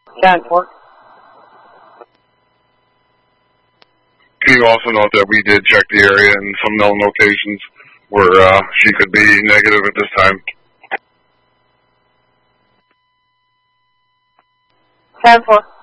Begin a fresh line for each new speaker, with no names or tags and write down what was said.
10-4.
Can you also note that we did check the area and some known locations where she could be negative at this time?
10-4.